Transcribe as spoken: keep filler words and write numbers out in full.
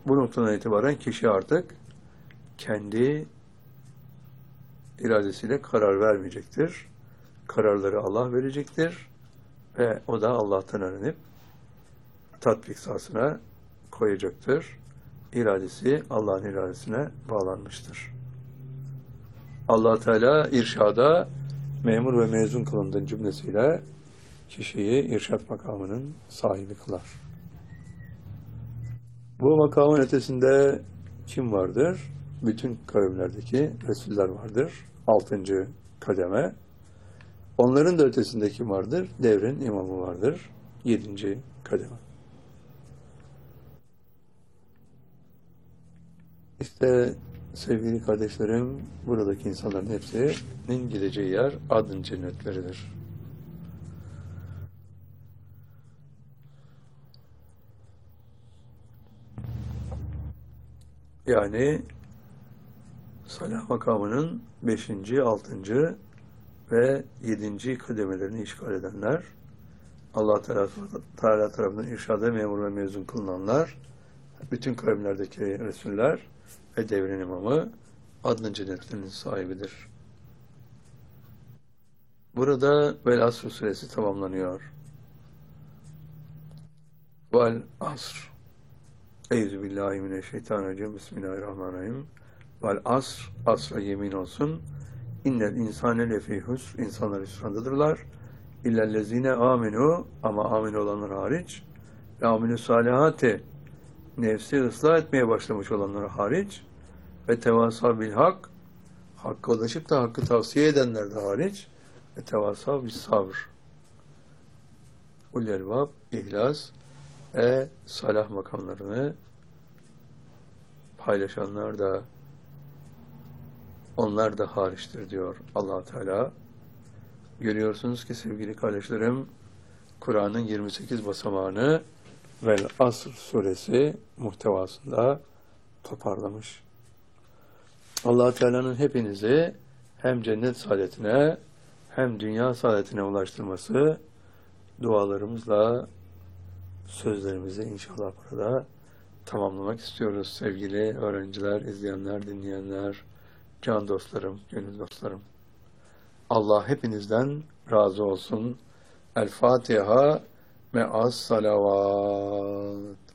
Bu noktadan itibaren kişi artık kendi iradesiyle karar vermeyecektir. Kararları Allah verecektir ve o da Allah'tan öğrenip tatbik sahasına koyacaktır. İradesi Allah'ın iradesine bağlanmıştır. Allah Teala irşada memur ve mezun kılındığın cümlesiyle kişiyi irşat makamının sahibi kılar. Bu makamın ötesinde kim vardır? Bütün kavimlerdeki Resuller vardır. Altıncı kademe. Onların da ötesinde kim vardır? Devrin imamı vardır. Yedinci kademe. İşte sevgili kardeşlerim, buradaki insanların hepsinin gideceği yer adın cennetleridir. Yani salah makamının beşinci, altıncı ve yedinci kademelerini işgal edenler, Allah Teala tarafından irşada memur ve mezun kılınanlar, bütün kavimlerdeki Resuller ve devrin imamı adın cennetlerinin sahibidir. Burada Vel Asr suresi tamamlanıyor. Vel Asr. Euzubillahimineşşeytanirracim. Bismillahirrahmanirrahim. Vel Asr. Asra yemin olsun. İnnel insane lefî husr. İnsanlar hüsrandadırlar. İllellezine amenu. Ama amin olanlar hariç. Ve amilü salihati. Nefsi ıslah etmeye başlamış olanlar hariç. Ve tevasa bil hak. Hakka ulaşıp da hakkı tavsiye edenler de hariç. Ve tevasa bil sabr. Ul elbab, ihlas ve salah makamlarını paylaşanlar da onlar da hariçtir diyor Allah Teala. Görüyorsunuz ki sevgili kardeşlerim, Kur'an'ın yirmi sekiz basamağını Vel Asr suresi muhtevasında toparlamış. Allah Teala'nın hepinizi hem cennet saadetine hem dünya saadetine ulaştırması dualarımızla sözlerimizi inşallah burada tamamlamak istiyoruz sevgili öğrenciler, izleyenler, dinleyenler, can dostlarım, gönül dostlarım. Allah hepinizden razı olsun. El Fatiha me'as salavat.